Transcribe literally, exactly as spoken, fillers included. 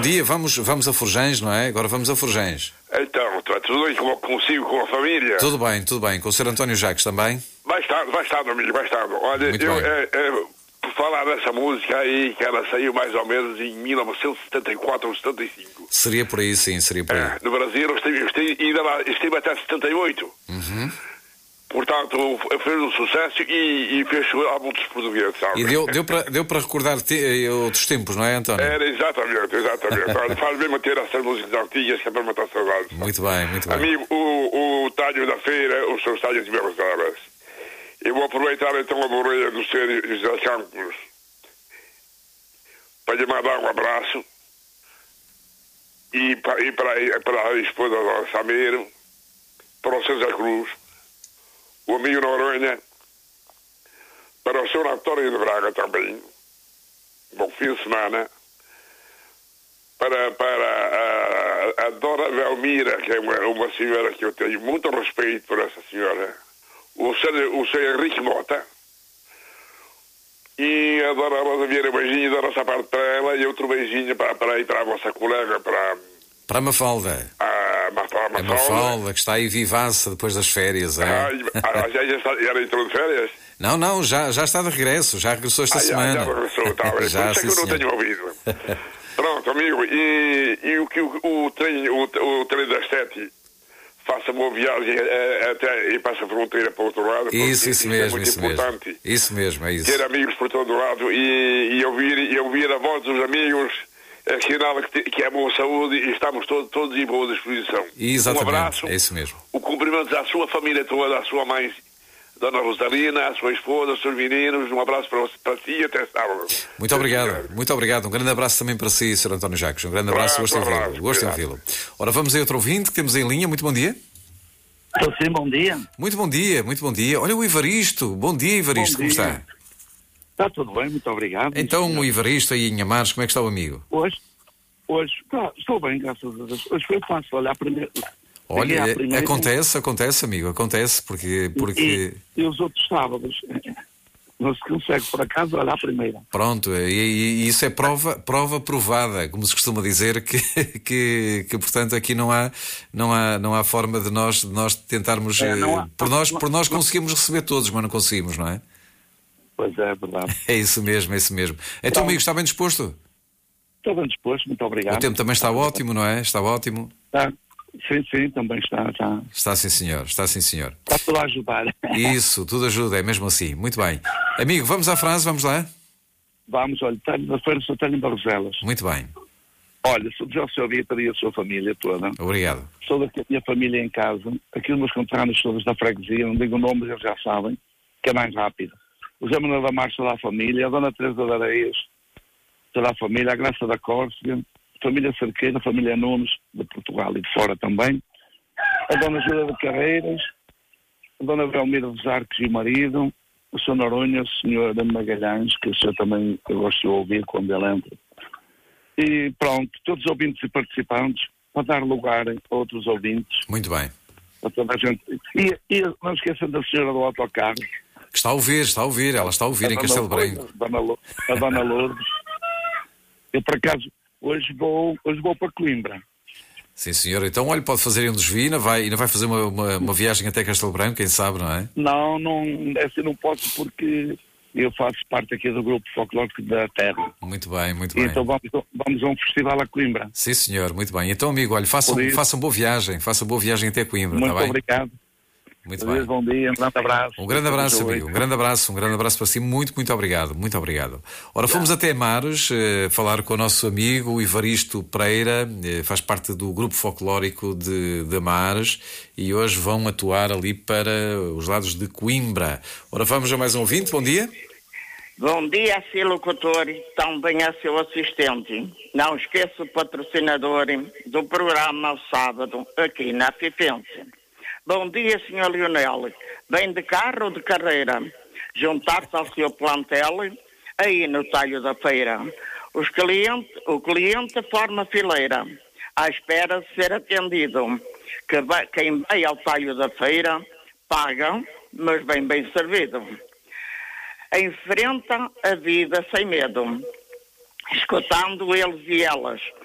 dia, vamos, vamos a Forjães, não é? Agora vamos a Forjães. Então, está tudo bem consigo, com a família? Tudo bem, tudo bem. Com o senhor António Jacques também? Vai estar, vai estar, amigo, vai estar. Olha, Muito eu, bem. é, é, por falar dessa música aí, que ela saiu mais ou menos em mil novecentos e setenta e quatro ou setenta e cinco. Seria por aí, sim, seria por aí. É, no Brasil, eu estive, eu estive, ainda lá, estive até setenta e oito. Uhum. Portanto, fez um sucesso e, e fez chorar muitos portugueses, sabe? E deu, deu para deu para recordar te, outros tempos, não é, António? Era exatamente, exatamente. Olha, faz bem manter essas músicas antigas, que é para matar saudades. Muito bem, muito bem. Amigo, o, o talho da feira, os seus talhos de belas horas. Eu vou aproveitar então a boleia do senhor José Campos para lhe mandar um abraço e para, e para, para a esposa do Sameiro, para o César Cruz, o amigo Noronha, para o senhor António de Braga também, bom fim de semana, para, para a, a Dona Velmira, que é uma, uma senhora que eu tenho muito respeito por essa senhora, o senhor, o senhor Henrique Mota, e a Dona Rosa Vieira, beijinho da nossa parte para ela, e outro beijinho para, para aí para a vossa colega, para... Para a Mafalda. A Mafalda. A Mafalda, que está aí vivaça depois das férias, é? Ah, já, já está, já entrou de férias? Não, não, já, já está de regresso, já regressou esta ah, semana. Já, já regressou, tá bem. Já, Por isso é que eu não senhor. tenho ouvido. Pronto, amigo, e, e o que o, o, trem, o, o trem das sete faça uma viagem é, até e passa a fronteira para o outro lado. Isso, isso mesmo, é muito isso importante. mesmo. Isso mesmo, é isso. Ter amigos por todo lado e, e, ouvir, e ouvir a voz dos amigos é sinal que, que é boa saúde e estamos todos, todos em boa disposição. Exatamente, um abraço, é isso mesmo. O cumprimento à sua família toda, à sua mãe, Dona Rosalina, à sua esposa, aos seus meninos, um abraço para, para si e até sábado. Muito obrigado, muito obrigado. Um grande abraço também para si, senhor António Jacques. Um grande abraço, gosto em ouvi-lo. Gosto em ouvi-lo. Ora, vamos aí outro ouvinte que temos em linha. Muito bom dia. Estou sim, bom dia. Muito bom dia, muito bom dia. Olha o Ivaristo. Bom dia, Ivaristo, Bom como dia. está? Está tudo bem, muito obrigado. Então, senhor. o Ivaristo aí em Amares, como é que está o amigo? Hoje, hoje tá, estou bem, graças a Deus. Hoje foi fácil olhar primeiro. Olha, à primeira, acontece, acontece, amigo, acontece, porque... porque... E, e os outros sábados, não se consegue, por acaso, olhar primeiro. Pronto, e, e isso é prova, prova provada, como se costuma dizer, que, que, que portanto aqui não há, não há, não há forma de nós, de nós tentarmos... É, não há, por nós, não, por nós não, conseguimos receber todos, mas não conseguimos, não é? Pois é, é verdade. É isso mesmo, é isso mesmo. Então, Então, amigo, está bem disposto? Estou bem disposto, muito obrigado. O tempo também está ótimo, não é? Está ótimo. Está, sim, sim, também está, está. Está sim, senhor, está sim, senhor. Está tudo a ajudar. Isso, tudo ajuda, é mesmo assim. Muito bem. Amigo, vamos à frase, vamos lá? Vamos, olha, talho da feira, sou talho em Barroselas. Muito bem, Olha, sou de José Vitor e a sua família toda. obrigado. Sou da minha família em casa. Aqui os meus conterrâneos todos da freguesia, não digo o nome, mas eles já sabem, que é mais rápido. O Zé Manuel da Marcha da família, a Dona Teresa de Areias, toda a família, a Graça da Córcega, a família Cerqueira, a família Nunes, de Portugal e de fora também, a Dona Júlia de Carreiras, a Dona Velmira dos Arcos e o marido, o senhor Noronha, o senhor Magalhães, que o senhor também eu gosto de ouvir quando ele entra. E pronto, todos os ouvintes e participantes, para dar lugar a outros ouvintes, Muito bem. a toda a gente. E, e não esqueçam da senhora do autocarro. Que está a ouvir, está a ouvir, ela está a ouvir a em dona Castelo Lourdes, Branco. A dona, Lu- a dona Lourdes. Eu, por acaso, hoje vou, hoje vou para Coimbra. Sim, senhor. Então, olha, pode fazer um desvio, ainda vai, ainda vai fazer uma, uma, uma viagem até Castelo Branco, quem sabe, não é? Não, não, assim não posso porque eu faço parte aqui do grupo folclórico da Terra. Muito bem, muito E bem. então vamos, vamos a um festival a Coimbra. Sim, senhor, muito bem. Então, amigo, olha, façam, Por isso- façam boa viagem, façam boa viagem até Coimbra, Muito está bem? obrigado. Muito Adeus, bem. bom dia, um grande abraço. Um grande abraço, amigo. Um grande abraço, um grande abraço para si. Muito, muito obrigado. Muito obrigado. Ora, fomos até Amares eh, falar com o nosso amigo Ivaristo Pereira, eh, faz parte do grupo folclórico de, de Amares e hoje vão atuar ali para os lados de Coimbra. Ora, vamos a mais um ouvinte. Bom dia. Bom dia, seu locutor, também a seu assistente. Não esqueça o patrocinador do programa ao sábado, aqui na Fifense. Bom dia, senhor Leonel. Vem de carro ou de carreira? Juntar-se ao seu plantel aí no talho da feira. Os cliente, o cliente forma fileira, à espera de ser atendido. Que vai, quem vai ao talho da feira paga, mas vem bem servido. Enfrenta a vida sem medo, escutando eles e elas,